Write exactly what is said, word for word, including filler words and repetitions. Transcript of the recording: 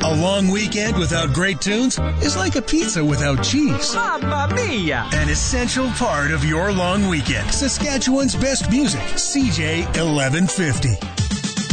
A long weekend without great tunes is like a pizza without cheese. Mamma mia! An essential part of your long weekend. Saskatchewan's best music, C J eleven fifty.